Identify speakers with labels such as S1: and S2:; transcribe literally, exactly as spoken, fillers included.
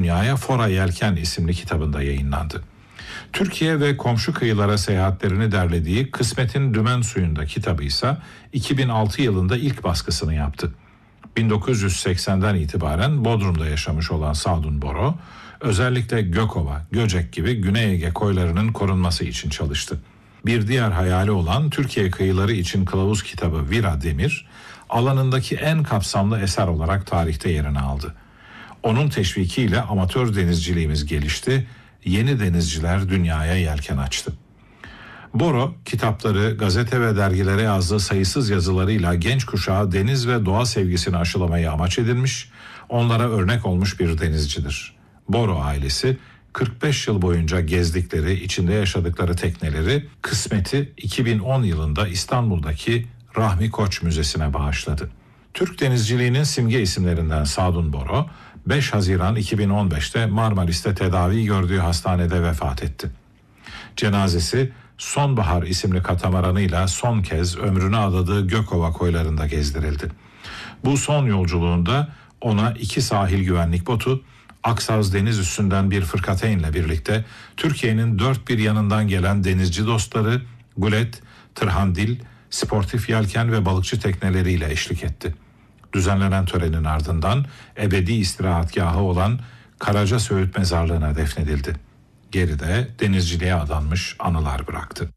S1: dünyaya Fora Yelken isimli kitabında yayınlandı. Türkiye ve komşu kıyılara seyahatlerini derlediği Kısmet'in Dümen Suyu'nda kitabı ise iki bin altı yılında ilk baskısını yaptı. bin dokuz yüz seksenden itibaren Bodrum'da yaşamış olan Sadun Boro, özellikle Gökova, Göcek gibi Güney Ege koylarının korunması için çalıştı. Bir diğer hayali olan Türkiye kıyıları için kılavuz kitabı Vira Demir, alanındaki en kapsamlı eser olarak tarihte yerini aldı. Onun teşvikiyle amatör denizciliğimiz gelişti, yeni denizciler dünyaya yelken açtı. Boro, kitapları, gazete ve dergilere yazdığı sayısız yazılarıyla genç kuşağa deniz ve doğa sevgisini aşılamayı amaç edinmiş, onlara örnek olmuş bir denizcidir. Boro ailesi kırk beş yıl boyunca gezdikleri, içinde yaşadıkları tekneleri Kısmet'i iki bin on yılında İstanbul'daki Rahmi Koç Müzesi'ne bağışladı. Türk denizciliğinin simge isimlerinden Sadun Boro, beş Haziran iki bin on beşte Marmaris'te tedavi gördüğü hastanede vefat etti. Cenazesi Sonbahar isimli katamaranıyla son kez ömrünü adadığı Gökova koylarında gezdirildi. Bu son yolculuğunda ona iki sahil güvenlik botu, Aksaz deniz üstünden bir fırkateynle birlikte Türkiye'nin dört bir yanından gelen denizci dostları, gulet, tırhandil, sportif yelken ve balıkçı tekneleriyle eşlik etti. Düzenlenen törenin ardından ebedi istirahatgahı olan Karaca Söğüt Mezarlığı'na defnedildi. Geride denizciliğe adanmış anılar bıraktı.